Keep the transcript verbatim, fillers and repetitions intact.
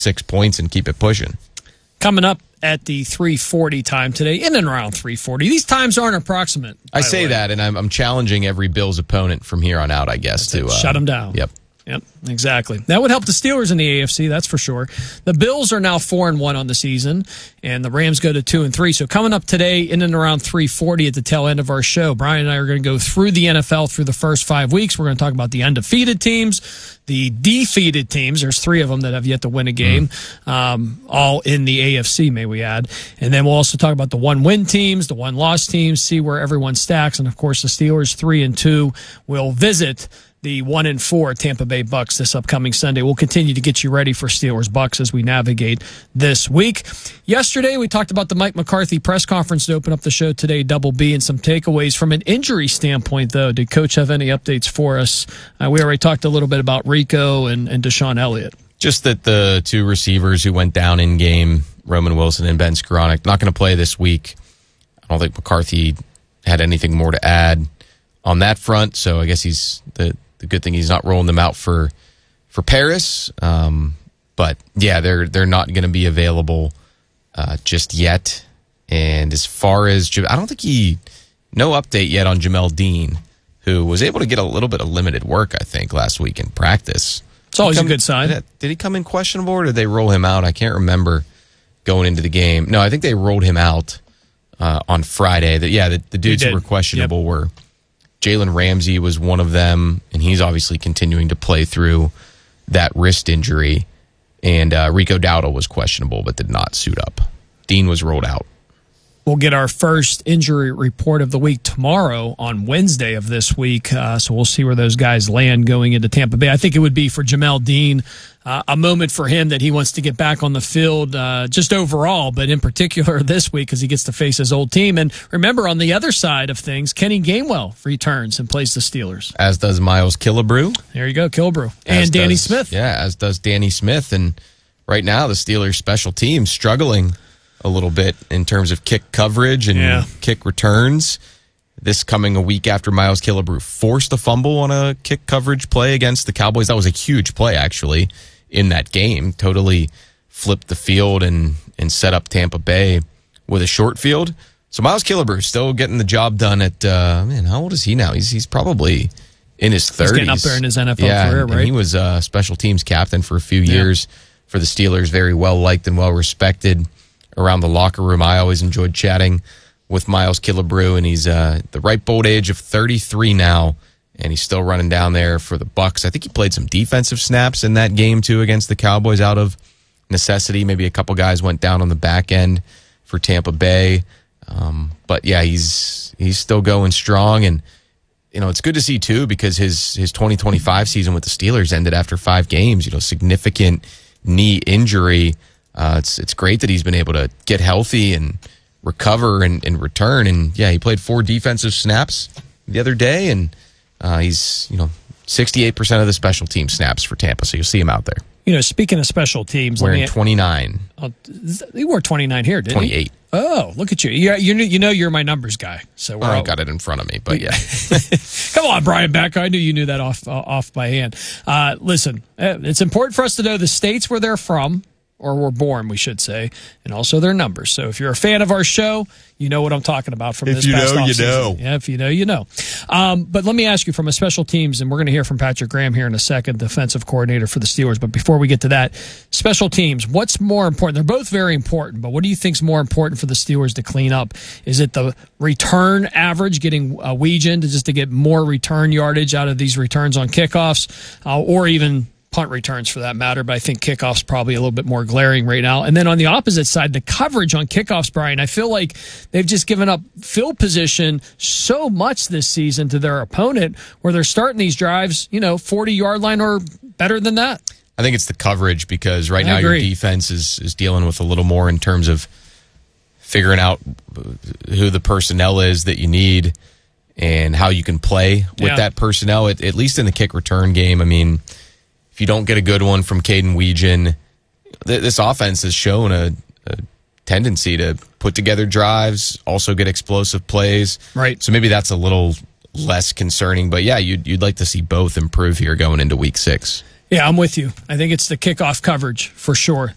six points and keep it pushing. Coming up at the three forty time today, in and around three forty. These times aren't approximate. I say that, and I'm, I'm challenging every Bills opponent from here on out, I guess, That's to uh, shut them down. Yep. Yep, exactly. That would help the Steelers in the A F C, that's for sure. The Bills are now four and one on the season, and the Rams go to two and three. So coming up today, in and around three forty at the tail end of our show, Brian and I are going to go through the N F L through the first five weeks. We're going to talk about the undefeated teams, the defeated teams. There's three of them that have yet to win a game, mm. um, all in the A F C, may we add. And then we'll also talk about the one-win teams, the one-loss teams, see where everyone stacks. And, of course, the Steelers three and two will visit the one and four Tampa Bay Bucks this upcoming Sunday. We'll continue to get you ready for Steelers Bucks as we navigate this week. Yesterday, we talked about the Mike McCarthy press conference to open up the show today, Double B, and some takeaways from an injury standpoint, though. Did Coach have any updates for us? Uh, we already talked a little bit about Rico and, and Deshaun Elliott. Just that the two receivers who went down in game, Roman Wilson and Ben Skoranek, not going to play this week. I don't think McCarthy had anything more to add on that front, so I guess he's the The good thing he's not rolling them out for for Paris. Um, but, yeah, they're they're not going to be available uh, just yet. And as far as – I don't think he – no update yet on Jamel Dean, who was able to get a little bit of limited work, I think, last week in practice. It's always come, a good sign. Did, did he come in questionable or did they roll him out? I can't remember going into the game. No, I think they rolled him out uh, on Friday. The, yeah, the, the dudes who were questionable yep. were – Jalen Ramsey was one of them, and he's obviously continuing to play through that wrist injury. And uh, Rico Dowdle was questionable but did not suit up. Dean was rolled out. We'll get our first injury report of the week tomorrow on Wednesday of this week, uh, so we'll see where those guys land going into Tampa Bay. I think it would be for Jamel Dean uh, a moment for him that he wants to get back on the field uh, just overall, but in particular this week because he gets to face his old team. And remember, on the other side of things, Kenny Gainwell returns and plays the Steelers. As does Miles Killebrew. There you go, Killebrew. And as Danny does, Smith. Yeah, as does Danny Smith. And right now the Steelers special team struggling a little bit in terms of kick coverage and yeah. kick returns. This coming a week after Miles Killebrew forced a fumble on a kick coverage play against the Cowboys. That was a huge play, actually, in that game. Totally flipped the field and, and set up Tampa Bay with a short field. So Miles Killebrew still getting the job done at, uh, man, how old is he now? He's he's probably in his thirties. He's getting up there in his N F L yeah, career, and, right? And he was a special teams captain for a few yeah. years for the Steelers. Very well-liked and well-respected around the locker room. I always enjoyed chatting with Miles Killebrew, and he's uh, the ripe old age of thirty-three now, and he's still running down there for the Bucs. I think he played some defensive snaps in that game, too, against the Cowboys out of necessity. Maybe a couple guys went down on the back end for Tampa Bay. Um, but, yeah, he's he's still going strong, and you know it's good to see, too, because his, his twenty twenty-five season with the Steelers ended after five games, you know, significant knee injury. Uh, it's it's great that he's been able to get healthy and recover and, and return. And, yeah, he played four defensive snaps the other day, and uh, he's, you know, sixty-eight percent of the special team snaps for Tampa, so you'll see him out there. You know, speaking of special teams. Wearing twenty-nine. Uh, he wore twenty-nine here, didn't twenty-eight. he? Oh, look at you. You, you, you know you're my numbers guy. So we're I all, got it in front of me, but yeah. Come on, Brian Beck. I knew you knew that off, uh, off by hand. Uh, listen, it's important for us to know the states where they're from, or were born, we should say, and also their numbers. So if you're a fan of our show, you know what I'm talking about from if this you past know, offseason. you know. Yeah, if you know, you know. Um, but let me ask you from a special teams, and we're going to hear from Patrick Graham here in a second, defensive coordinator for the Steelers. But before we get to that, special teams, what's more important? They're both very important, but what do you think is more important for the Steelers to clean up? Is it the return average, getting uh, Weegen to just to get more return yardage out of these returns on kickoffs, uh, or even punt returns for that matter, but I think kickoffs probably a little bit more glaring right now. And then on the opposite side, the coverage on kickoffs, Brian, I feel like they've just given up field position so much this season to their opponent where they're starting these drives, you know, forty-yard line or better than that. I think it's the coverage because right I now agree. your defense is, is dealing with a little more in terms of figuring out who the personnel is that you need and how you can play with Yeah. that personnel, at, at least in the kick return game. I mean, if you don't get a good one from Caden Weegen, th- this offense has shown a, a tendency to put together drives, also get explosive plays. Right. So maybe that's a little less concerning. But, yeah, you'd, you'd like to see both improve here going into week six. Yeah, I'm with you. I think it's the kickoff coverage for sure